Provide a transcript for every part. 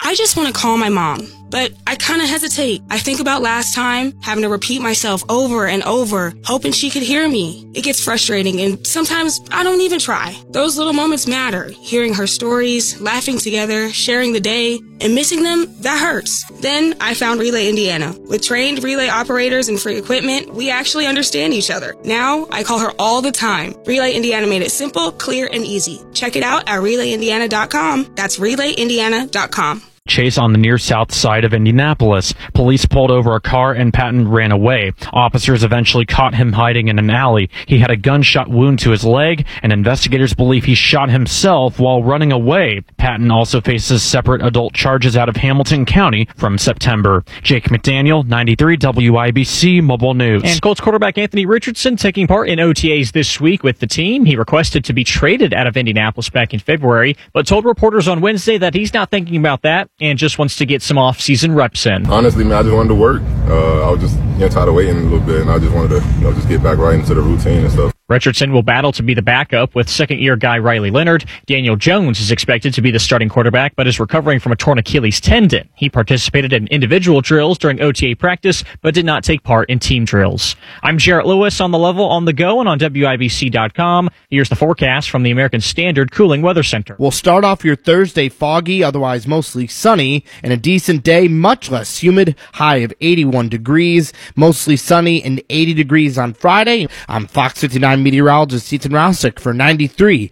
I just want to call my mom, but I kind of hesitate. I think about last time, having to repeat myself over and over, hoping she could hear me. It gets frustrating, and sometimes I don't even try. Those little moments matter. Hearing her stories, laughing together, sharing the day, and missing them, that hurts. Then I found Relay Indiana. With trained relay operators and free equipment, we actually understand each other. Now, I call her all the time. Relay Indiana made it simple, clear, and easy. Check it out at RelayIndiana.com. That's RelayIndiana.com. Chase on the near south side of Indianapolis. Police pulled over a car and Patton ran away. Officers eventually caught him hiding in an alley. He had a gunshot wound to his leg, and investigators believe he shot himself while running away. Patton also faces separate adult charges out of Hamilton County from September. Jake McDaniel, 93 WIBC Mobile News. And Colts quarterback Anthony Richardson taking part in OTAs this week with the team. He requested to be traded out of Indianapolis back in February, but told reporters on Wednesday that he's not thinking about that and just wants to get some off-season reps in. Honestly, man, I just wanted to work. I was just tired of waiting a little bit, and I just wanted to just get back right into the routine and stuff. Richardson will battle to be the backup with second-year guy Riley Leonard. Daniel Jones is expected to be the starting quarterback, but is recovering from a torn Achilles tendon. He participated in individual drills during OTA practice, but did not take part in team drills. I'm Jarrett Lewis on the level, on the go, and on WIBC.com. Here's the forecast from the American Standard Cooling Weather Center. We'll start off your Thursday foggy, otherwise mostly sunny, and a decent day, much less humid, high of 81 degrees, mostly sunny and 80 degrees on Friday. I'm Fox 59 meteorologist Ethan Rousick for 93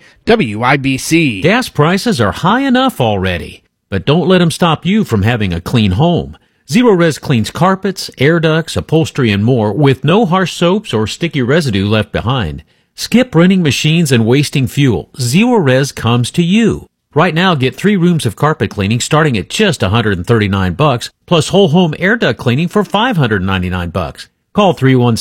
WIBC. Gas prices are high enough already, but don't let them stop you from having a clean home. Zero-Res cleans carpets, air ducts, upholstery, and more with no harsh soaps or sticky residue left behind. Skip renting machines and wasting fuel. Zero-Res comes to you. Right now, get 3 rooms of carpet cleaning starting at just $139, plus whole home air duct cleaning for $599. Call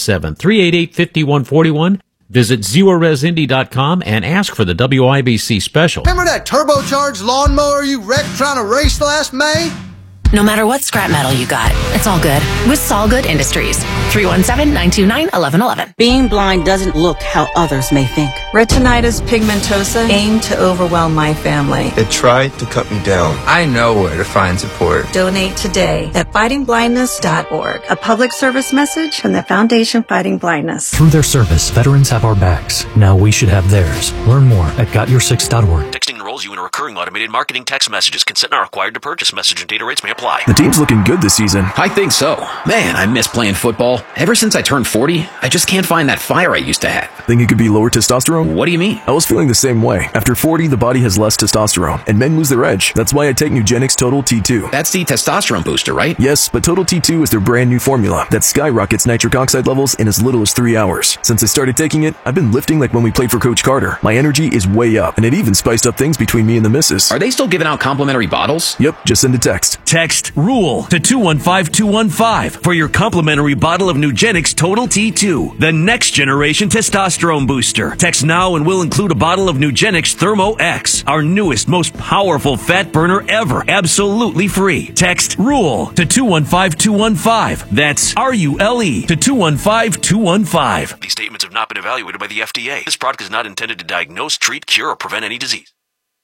317-388-5141. Visit ZeroResIndy.com and ask for the WIBC special. Remember that turbocharged lawnmower you wrecked trying to race last May? No matter what scrap metal you got, it's all good with Solgood Industries. 317-929-1111. Being blind doesn't look how others may think. Retinitis pigmentosa aimed to overwhelm my family. It tried to cut me down. I know where to find support. Donate today at fightingblindness.org. A public service message from the Foundation Fighting Blindness. Through their service, veterans have our backs. Now we should have theirs. Learn more at gotyoursix.org. Texting enrolls you in a recurring automated marketing text messages. Consent not required to purchase. Message and data rates may apply. The team's looking good this season. I think so. Man, I miss playing football. Ever since I turned 40, I just can't find that fire I used to have. Think it could be lower testosterone? What do you mean? I was feeling the same way. After 40, the body has less testosterone, and men lose their edge. That's why I take Nugenix Total T2. That's the testosterone booster, right? Yes, but Total T2 is their brand new formula that skyrockets nitric oxide levels in as little as 3 hours. Since I started taking it, I've been lifting like when we played for Coach Carter. My energy is way up, and it even spiced up things between me and the missus. Are they still giving out complimentary bottles? Yep, just send a text. Text RULE to 215-215 for your complimentary bottle of Nugenix Total T2, the next generation testosterone booster. Text now and we'll include a bottle of Nugenix Thermo X, our newest, most powerful fat burner ever, absolutely free. Text RULE to 215-215. That's RULE to 215-215. These statements have not been evaluated by the FDA. This product is not intended to diagnose, treat, cure, or prevent any disease.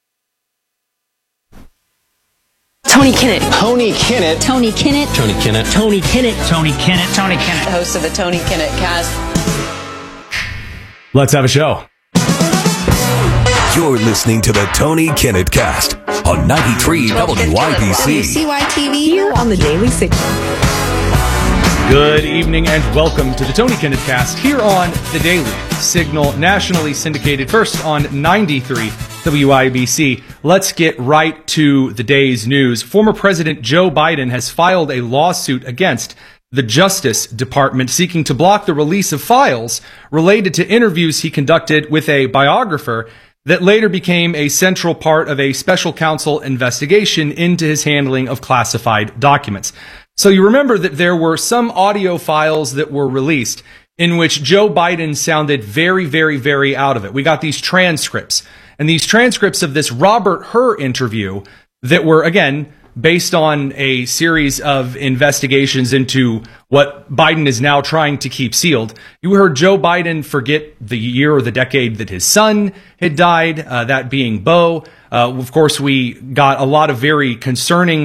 Tony Kinnett. Tony Kinnett. Tony Kinnett. Tony Kinnett. Tony Kinnett. Tony Kinnett. Tony Kinnett. The host of the Tony Kinnett Cast. Let's have a show. You're listening to the Tony Kinnett Cast on 93 WIBC. CYTV here on the Daily Signal. Good evening and welcome to the Tony Kinnett Cast here on the Daily Signal, nationally syndicated first on 93 WIBC. Let's get right to the day's news. Former President Joe Biden has filed a lawsuit against the Justice Department seeking to block the release of files related to interviews he conducted with a biographer that later became a central part of a special counsel investigation into his handling of classified documents. So you remember that there were some audio files that were released in which Joe Biden sounded very, very, very out of it. We got these transcripts, and these transcripts of this Robert Hur interview that were, again, based on a series of investigations into what Biden is now trying to keep sealed. You heard Joe Biden forget the year or the decade that his son had died, that being Beau. Of course, we got a lot of very concerning